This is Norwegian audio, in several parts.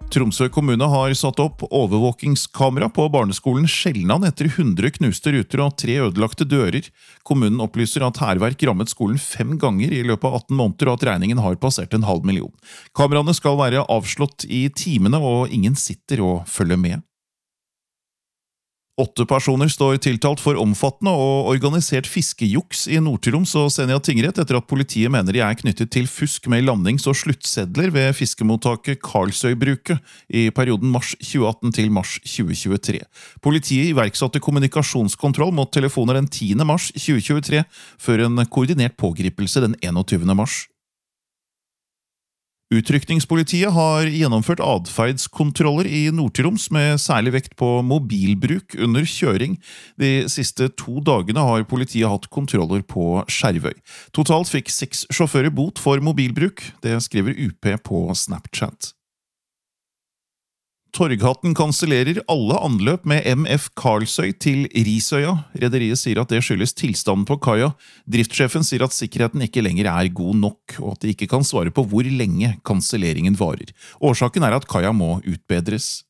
Tromsø kommune har satt opp overvåkingskamera på barneskolen Skjelnan etter 100 knuste ruter og 3 ødelagte dører. Kommunen opplyser at hærverk rammet skolen 5 ganger i løpet av 18 måneder og at regningen har passert 500 000. Kameraene skal være avslått i timene og ingen sitter og følger med. 8 personer står tiltalt for omfattende og organisert fiskejuks i Nord-Troms og Senja tingrett etter at politiet mener de er knyttet til fusk med landings- og sluttsedler ved fiskemottaket Karlsøybruket i perioden mars 2018 til mars 2023. Politiet iverksatte kommunikasjonskontroll mot telefoner den 10. mars 2023 før en koordinert pågripelse den 21. mars. Utrykningspolitiet har gjennomført adferdskontroller i Nord-Troms med særlig vekt på mobilbruk under kjøring. De siste 2 dagene har politiet hatt kontroller på Skjervøy. Totalt fikk 6 sjåfører bot for mobilbruk, det skriver UP på Snapchat. Torghatten kansellerer alle anløp med MF Karlsøy til Risøya. Rederiet sier at det skyldes tilstanden på kaia. Driftssjefen sier at sikkerheten ikke lenger er god nok, og at de ikke kan svare på hvor lenge kanselleringen varer. Årsaken er at kaia må utbedres.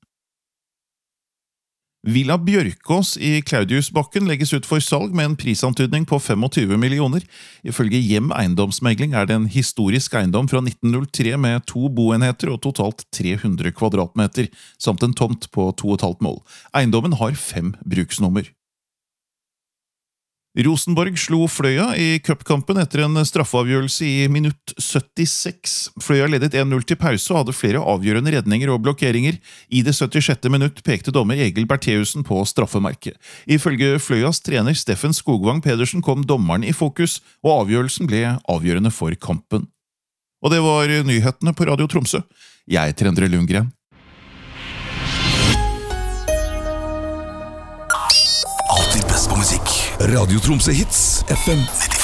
Villa Bjørkås i Claudiusbakken legges ut for salg med en prisantydning på 25 millioner. Ifølge Hjem eiendomsmegling er det en historisk eiendom fra 1903 med 2 boenheter og totalt 300 kvadratmeter, samt en tomt på 2,5 mål. Eiendommen har 5 bruksnummer. Rosenborg slo Fløya i cupkampen etter en straffeavgjørelse i minutt 76. Fløya ledet 1-0 til pause og hadde flere avgjørende redninger og blokkeringer. I det 76. minutt pekte dommer Egil Bertheussen på straffemerket. Ifølge Fløyas trener Steffen Skogvang Pedersen kom dommeren i fokus, og avgjørelsen ble avgjørende for kampen. Og det var nyhetene på Radio Tromsø. Jeg heter Endre Lundgren. Alltid best på musikk. Radio Tromsø Hits FM 95,9.